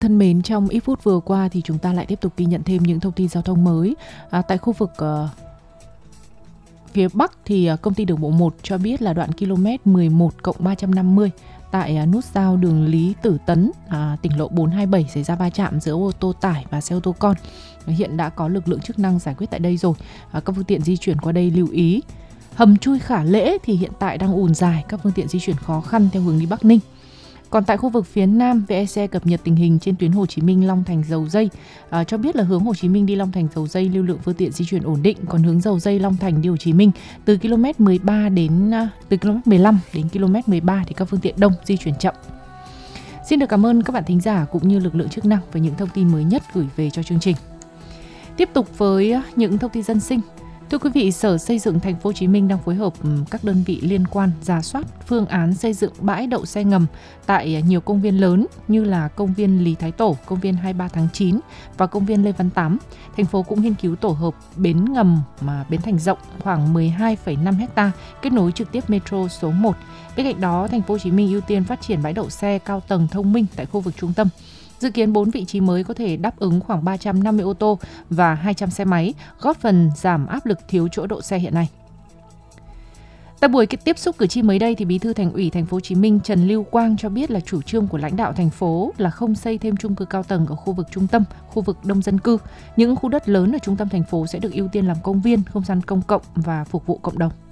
Thân mến, trong ít phút vừa qua thì chúng ta lại tiếp tục ghi nhận thêm những thông tin giao thông mới. Tại khu vực phía Bắc thì công ty đường bộ 1 cho biết là đoạn km 11+350 tại nút giao đường Lý Tử Tấn, tỉnh lộ 427 xảy ra va chạm giữa ô tô tải và xe ô tô con. Hiện đã có lực lượng chức năng giải quyết tại đây rồi. Các phương tiện di chuyển qua đây lưu ý. Hầm chui Khả Lễ thì hiện tại đang ùn dài, các phương tiện di chuyển khó khăn theo hướng đi Bắc Ninh. Còn tại khu vực phía Nam, VEC cập nhật tình hình trên tuyến Hồ Chí Minh Long Thành Dầu Dây, cho biết là hướng Hồ Chí Minh đi Long Thành Dầu Dây lưu lượng phương tiện di chuyển ổn định, còn hướng Dầu Dây Long Thành đi Hồ Chí Minh từ km 15 đến km 13 thì các phương tiện đông di chuyển chậm. Xin được cảm ơn các bạn thính giả cũng như lực lượng chức năng với những thông tin mới nhất gửi về cho chương trình. Tiếp tục với những thông tin dân sinh. Thưa quý vị, Sở Xây dựng Thành phố Hồ Chí Minh đang phối hợp các đơn vị liên quan rà soát phương án xây dựng bãi đậu xe ngầm tại nhiều công viên lớn như là công viên Lý Thái Tổ, công viên 23 tháng 9 và công viên Lê Văn Tám. Thành phố cũng nghiên cứu tổ hợp bến ngầm bến Thành Rộng khoảng 12,5 ha kết nối trực tiếp metro số 1. Bên cạnh đó, Thành phố Hồ Chí Minh ưu tiên phát triển bãi đậu xe cao tầng thông minh tại khu vực trung tâm. Dự kiến 4 vị trí mới có thể đáp ứng khoảng 350 ô tô và 200 xe máy, góp phần giảm áp lực thiếu chỗ đỗ xe hiện nay. Tại buổi tiếp xúc cử tri mới đây thì Bí thư Thành ủy Thành phố Hồ Chí Minh Trần Lưu Quang cho biết là chủ trương của lãnh đạo thành phố là không xây thêm chung cư cao tầng ở khu vực trung tâm, khu vực đông dân cư. Những khu đất lớn ở trung tâm thành phố sẽ được ưu tiên làm công viên, không gian công cộng và phục vụ cộng đồng.